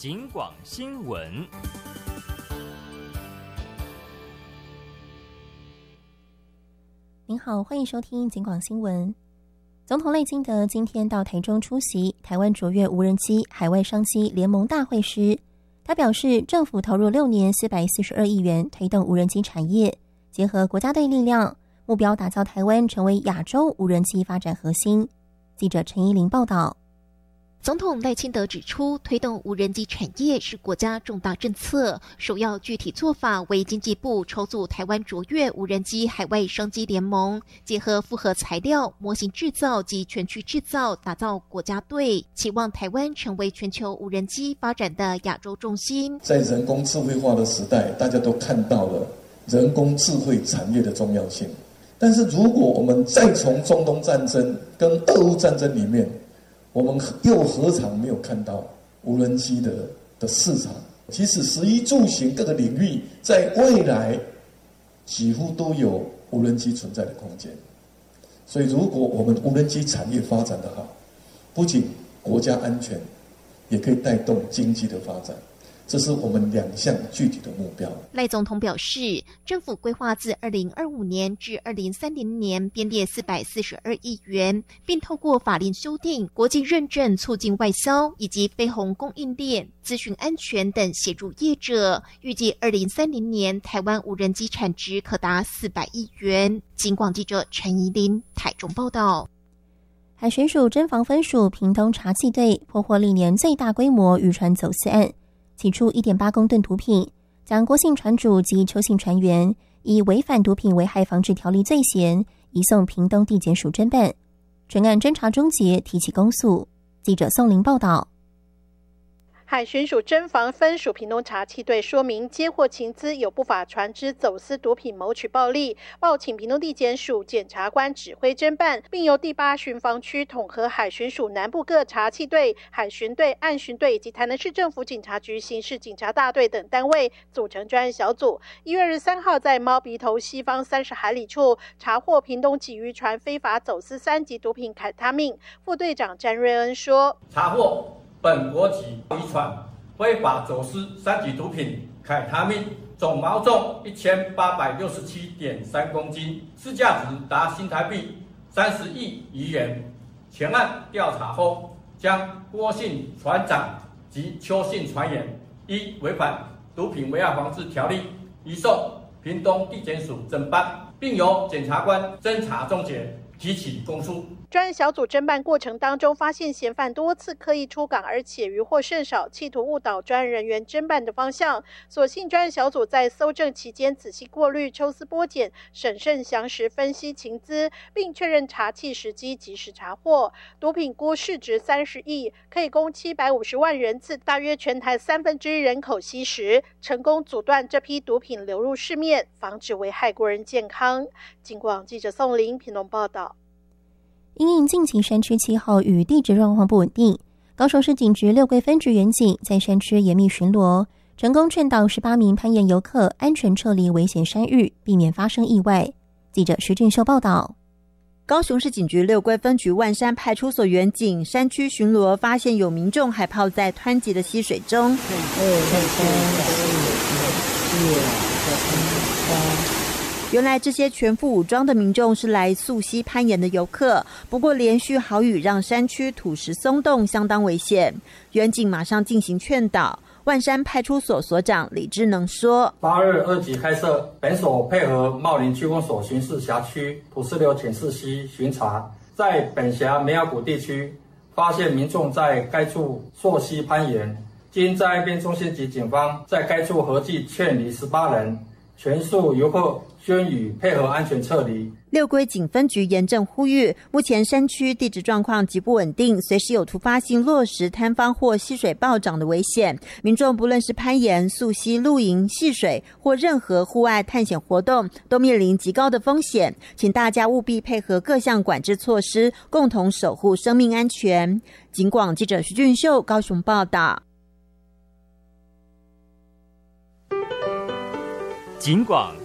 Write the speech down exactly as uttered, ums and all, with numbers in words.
警广新闻。 您好，欢迎收听警广新闻。总统赖清德今天到台中出席台湾卓越无人机海外商机联盟大会时，他表示，政府投入六年四百四十二亿元推动无人机产业，结合国家队力量，目标打造台湾成为亚洲无人机发展核心。记者陈依玲报道。 总统赖清德指出，推动无人机产业是国家重大政策，首要具体做法为经济部筹组台湾卓越无人机海外商机联盟，结合复合材料、模型制造及全区制造，打造国家队，期望台湾成为全球无人机发展的亚洲重心。 在人工智慧化的时代，大家都看到了人工智慧产业的重要性。但是如果我们再从中东战争跟俄乌战争里面，我们又何尝没有看到无人机的的市场？其实食衣住行各个领域，在未来几乎都有无人机存在的空间。所以，如果我们无人机产业发展得好，不仅国家安全，也可以带动经济的发展。这是我们两项具体的目标。 赖总统表示，政府规划自二零二五年至二零三零年编列四百四十二亿元，并透过法令修订、国际认证促进外销以及非红供应链、资讯安全等协助业者。预计二零三零年台湾无人机产值可达四百亿元。警广记者陈怡琳台中报道。 海巡署侦防分署屏东查缉队破获历年最大规模渔船走私案。起出 一点八公吨毒品，将郭姓船主及邱姓船员以违反毒品危害防治条例罪嫌移送屏东地检署侦办。全案侦查终结，提起公诉。记者宋玲报道。 海巡署侦防分署屏东查缉队说明，接获情资有不法船只走私毒品谋取暴利，报请屏东地检署检察官指挥侦办，并由第八巡防区统合海巡署南部各查缉队、海巡队、岸巡队以及台南市政府警察局刑事警察大队等单位组成专案小组。一月二十三号在猫鼻头西方三十海里处查获屏东鲫渔船非法走私三级毒品凯他命。副队长詹瑞恩说， 查获本国籍渔船非法走私三级毒品凯他命，总毛重一千八百六十七点三公斤，市价值达新台币三十亿余元。前案调查后，将郭姓船长及邱姓船员依违反毒品危害防治条例移送屏东地检署侦办，并由检察官侦查终结，提起公诉。 专案小组侦办过程当中，发现嫌犯多次刻意出港，而且渔获甚少，企图误导专案人员侦办的方向。所幸专案小组在搜证期间仔细过滤、抽丝剥茧、审慎详实分析情资，并确认查缉时机，及时查获毒品估市值三十亿，可以供七百五十万人次，大约全台三分之一人口吸食，成功阻断这批毒品流入市面，防止危害国人健康。警广记者宋玲屏东报道。 因应近期山区气候与地质状况不稳定，高雄市警局六龟分局员警在山区严密巡逻，成功劝导十八名攀岩游客安全撤离危险山域，避免发生意外。记者徐俊秀报道。 高雄市警局六龟分局万山派出所员警山区巡逻，发现有民众还泡在湍急的溪水中。原来这些全副武装的民众是来溯溪攀岩的游客，不过连续豪雨让山区土石松动，相当危险。员警马上进行劝导。万山派出所所长李智能说， 八日二级开设，本所配合茂林区公所巡视辖区土石流浅势溪巡查，在本辖梅雅谷地区发现民众在该处溯溪攀岩，经在边中心及警方在该处合计劝离十八人，全数游客宣语配合安全撤离。 六龟警分局严正呼吁，目前山区地质状况极不稳定，随时有突发性落石坍方或溪水暴涨的危险。民众不论是攀岩、溯溪、露营、戏水或任何户外探险活动，都面临极高的风险，请大家务必配合各项管制措施，共同守护生命安全。警广记者徐俊秀高雄报道。 警广